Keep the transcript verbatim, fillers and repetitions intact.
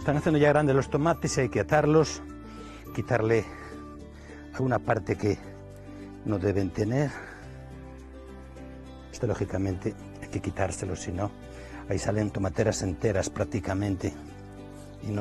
Están haciendo ya grandes los tomates y hay que atarlos, quitarle alguna parte que no deben tener. Esto lógicamente hay que quitárselo, si no, ahí salen tomateras enteras prácticamente.